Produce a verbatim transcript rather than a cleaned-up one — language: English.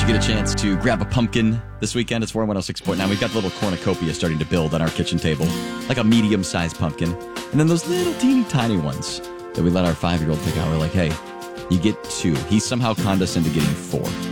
you get a chance to grab a pumpkin this weekend? It's four one oh six point nine. We've got the little cornucopia starting to build on our kitchen table, like a medium-sized pumpkin. And then those little teeny tiny ones that we let our five-year-old pick out. We're like, hey, you get two. He somehow conned us into getting four.